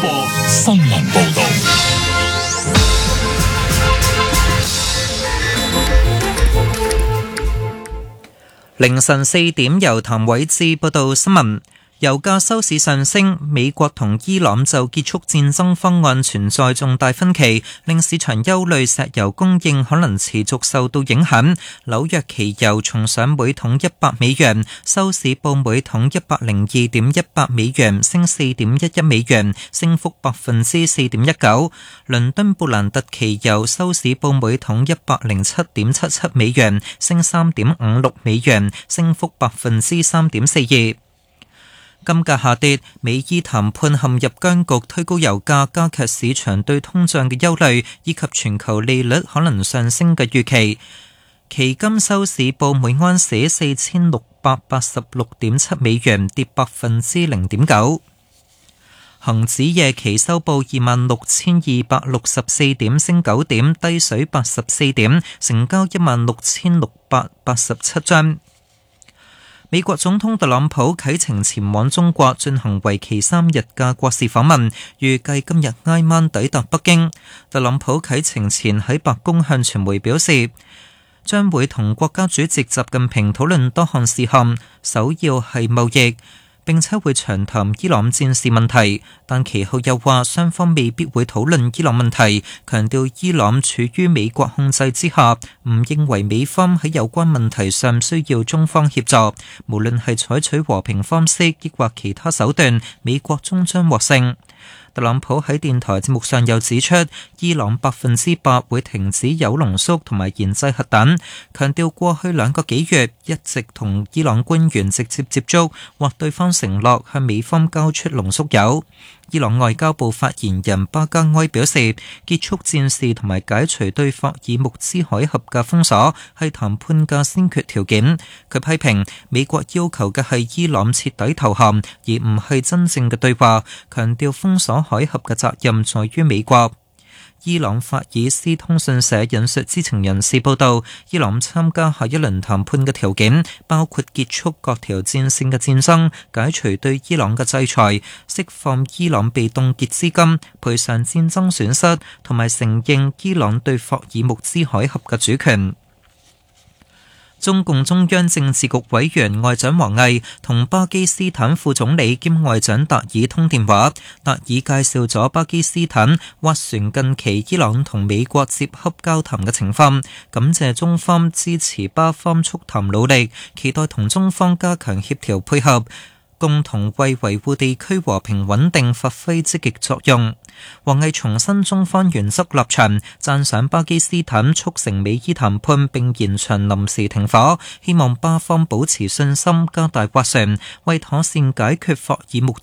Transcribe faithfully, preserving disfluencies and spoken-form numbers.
貨新聞報道。 凌晨四點，由譚偉智報道新聞。油價收市上升，美國同伊朗就結束戰爭方案存在重大分歧，令市場憂慮石油供應可能持續受到影響。紐約期油重上每桶一百美元，收市報每桶一百零二點一八美元，升四點一一美元，升幅百分之四點一九。倫敦布蘭特期油收市報每桶一百零七點七七美元，升三點五六美元，升幅百分之三點四二。金價下跌，美伊談判陷入僵局，推高油價，加劇市場對通脹嘅憂慮，以及全球利率可能上升嘅預期。期金收市報每安士四千六百八十六點七美元，跌百分之零點九。恒指夜期收報二萬六千二百六十四點，升九點，低水八十四點，成交一萬六千六百八十七張。美國總統特朗普啟程前往中國進行為期三日嘅國事訪問，預計今日挨晚抵達北京。特朗普啟程前喺白宮向傳媒表示，將會同國家主席習近平討論多項事項，首要係貿易，並且會長談伊朗戰事問題，但其後又話雙方未必會討論伊朗問題，強調伊朗處於美國控制之下，唔認為美方喺有關問題上需要中方協助，無論係採取和平方式抑或其他手段，美國終將獲勝。特朗普喺電台節目上又指出，伊朗百分之百會停止鈾濃縮同埋研製核彈，強調過去兩個幾月一直同伊朗官員直接接觸，或對方承諾向美方交出濃縮鈾。伊朗外交部發言人巴加埃表示，結束戰事同埋解除對霍爾木茲海峽嘅封鎖係談判嘅先決條件。佢批評美國要求嘅係伊朗徹底投降，而唔係真正嘅對話，強調封鎖海峽嘅責任在於美國。伊朗法爾斯通訊社引述知情人士報道，伊朗參加下一輪談判嘅條件包括結束各條戰線嘅戰爭、解除對伊朗嘅制裁、釋放伊朗被凍結資金、賠償戰爭損失，同埋承認伊朗對霍爾木茲海峽嘅主權。中共中央政治局委員外長王毅同巴基斯坦副總理兼外長達爾通電話，達爾介紹咗巴基斯坦斡旋近期伊朗同美國接洽交談嘅情況，感謝中方支持巴方促談努力，期待同中方加強協調配合，共同為維護地區和平穩定發揮積極作用。王毅重申中方原則立場，讚賞巴基斯坦促成美伊談判並延長臨時停火，希望巴方保持信心，加大斡旋，為妥善解決霍爾木